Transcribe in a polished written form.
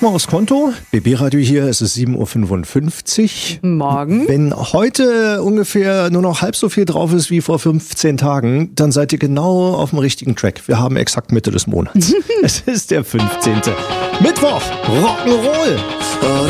mal aufs Konto. BB Radio hier, es ist 7.55 Uhr. Morgen. Wenn heute ungefähr nur noch halb so viel drauf ist wie vor 15 Tagen, dann seid ihr genau auf dem richtigen Track. Wir haben exakt Mitte des Monats. Es ist der 15. Mittwoch. Rock'n'Roll.